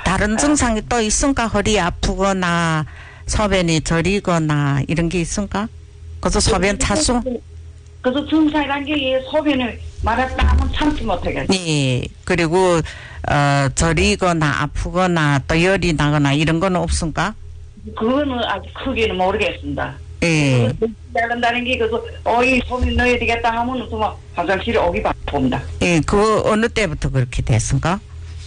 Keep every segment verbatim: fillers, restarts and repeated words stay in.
다른 증상이 또 있습니까? 허리 아프거나 소변이 저리거나 이런 게 있습니까? 그래서 소변 차수? 그래서 증상이란 게 소변을 말았다 하면 참지 못하겠어요. 예. 그리고 어, 저리거나 아프거나 또 열이 나거나 이런 건 없습니까? 그거는 아직 크게는 모르겠습니다. 예. 나간다는 게 그래서 어이 소변 넣어야 되겠다 하면 또 화장실에 오기 바쁩니다. 예. 그 어느 때부터 그렇게 됐습니까?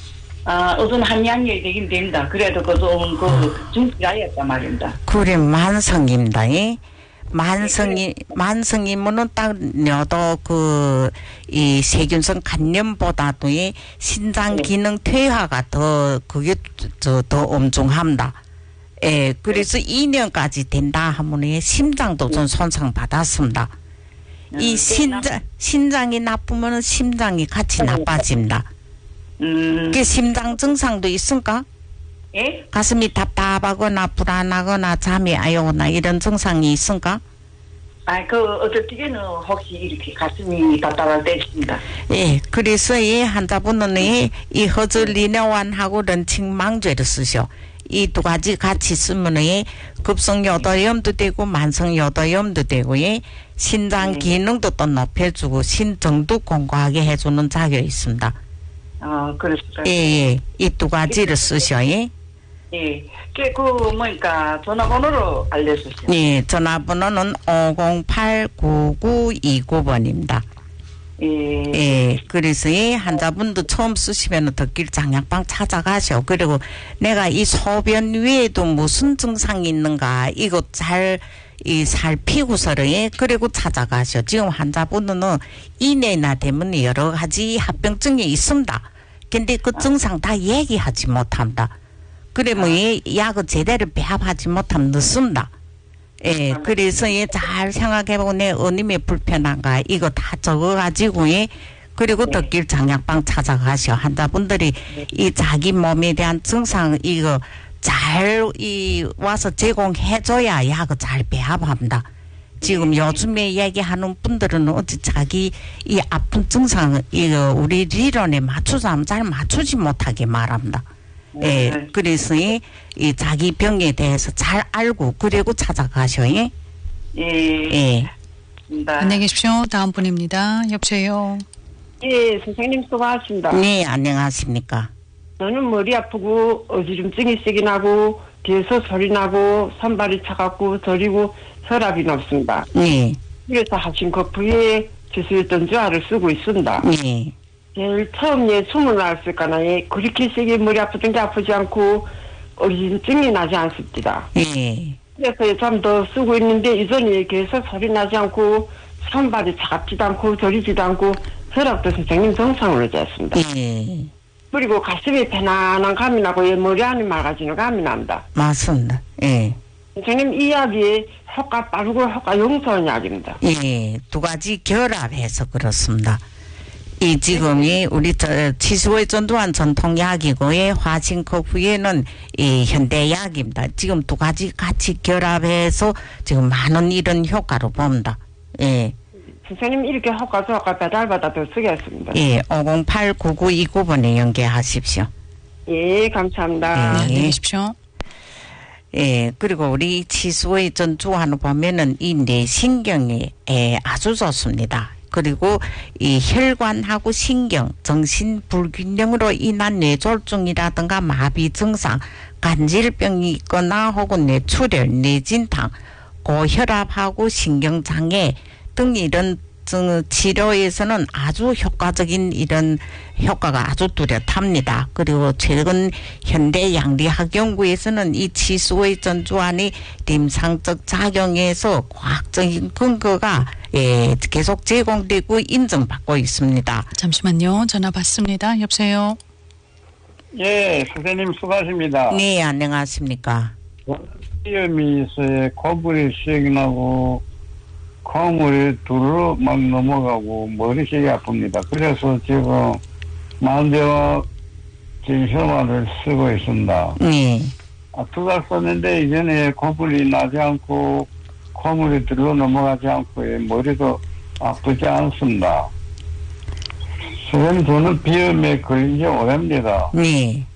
아, 우선 한 양이 되긴 됩니다. 그래도 그좀 그 중증이었단 말입니다. 그래 만성입니다. 예? 만성이 만성이면은 딱 녀도 그 이 세균성 감염보다도 이 신장 기능 퇴화가 더 그게 저 더 엄중합니다. 예, 그래서 이 년까지 된다 하면은 심장도 좀 손상 받았습니다. 이 신장 신장이 나쁘면은 심장이 같이 나빠집니다. 음. 그 심장 증상도 있습니까? 예? 가슴이 답답하거나 불안하거나 잠이 안 오거나 이런 증상이 있습니까? 아, 그 어떨 때는 혹시 이렇게 가슴이 답답할 때 있습니다. 예, 그래서 이 환자분은 이, 이 허즐리네환하고 런칭망죄를 쓰셔. 이 두 가지 같이 쓰면 이 급성요도염도 되고 만성요도염도 되고 이 신장 기능도 또 높여주고 신정도 공고하게 해주는 작용이 있습니다. 아, 그렇습니다. 예, 예. 이 두 가지를 쓰셔. 예. 예. 그, 그, 뭐니까, 전화번호로 알려주세요. 예, 전화번호는 오공팔 구구이구 번입니다. 예. 예, 그래서 이 환자분도 처음 쓰시면 덕길 장약방 찾아가셔. 그리고 내가 이 소변 위에도 무슨 증상이 있는가, 이거 잘, 이 살피고서를, 예, 그리고 찾아가셔. 지금 환자분은 이 년이나 되면 여러 가지 합병증이 있습니다. 근데 그 증상 다 얘기하지 못합니다. 그러면 이 약을 제대로 배합하지 못하면 늦습니다. 예, 그래서 예, 잘 생각해보고 내 어님이 불편한가 이거 다 적어가지고 예, 그리고 덕길 장약방 찾아가셔. 환자분들이 이 자기 몸에 대한 증상 이거 잘 이 와서 제공해줘야 약을 잘 배합합니다. 지금 요즘에 얘기하는 분들은 어찌 자기 이 아픈 증상 이거 우리理論에 맞추자면 잘 맞추지 못하게 말합니다. 예, 그래서 이, 이 자기 병에 대해서 잘 알고 그리고 찾아가셔. 예. 예. 예. 안녕히 계십시오. 다음 분입니다. 여보세요. 예, 선생님 수고하십니다. 네, 안녕하십니까. 저는 머리 아프고 어지럼증이 세긴 하고 뒤에서 소리 나고 손발이 차갑고 저리고 혈압이 높습니다. 네. 그래서 하신 커피에 주스였던 주화를 쓰고 있습니다. 네. 제일 처음 예 숨을 나왔을까나 예 그렇게 세게 머리 아프던 게 아프지 않고 어지럼증이 나지 않습니다. 네. 그래서 좀 더 쓰고 있는데 이전에 얘기해서 소리 나지 않고 손발이 차갑지도 않고 저리지도 않고 혈압도 선생님 정상으로 됐습니다. 네. 그리고 가슴이 편안한 감이 나고 예, 머리 안에 맑아지는 감이 납니다. 맞습니다. 예. 선생님 이 약이 효과 빠르고 효과 용서한 약입니다. 예. 두 가지 결합해서 그렇습니다. 이 지금이 우리 저 치수의 전두환 전통약이고 예, 화신커피에는 이 현대약입니다. 지금 두 가지 같이 결합해서 지금 많은 이런 효과로 봅니다. 예. 선생님 이렇게 효과 좋을까 배달받아 더 쓰겠습니다. 예, 오공팔 구구이구 번에 연계하십시오. 예, 감사합니다. 예. 안녕히 계십시오. 예, 그리고 우리 치수의 전주환을 보면은 이 뇌신경이 예, 아주 좋습니다. 그리고 이 혈관하고 신경, 정신 불균형으로 인한 뇌졸중이라든가 마비 증상, 간질병이 있거나 혹은 뇌출혈, 뇌진탕, 고혈압하고 신경장애 등 이런 치료에서는 아주 효과적인 이런 효과가 아주 뚜렷합니다. 그리고 최근 현대양리학연구에서는 이 치수의 전주환이 임상적 작용에서 과학적인 근거가 예, 계속 제공되고 인정받고 있습니다. 잠시만요. 전화 받습니다. 여보세요. 예, 선생님 수고하십니다. 네, 안녕하십니까. 시험이 있어요. 코불이 씩 나고 콧물이 두루루 막 넘어가고 머리색이 아픕니다. 그래서 지금 만대와 지금 혈마를 쓰고 있습니다. 네. 아, 두 달 썼는데 이전에 코불이 나지 않고 콧물이 두루루 넘어가지 않고 머리도 아프지 않습니다. 선생님 저는 비염에 걸린 지 오래입니다. 네.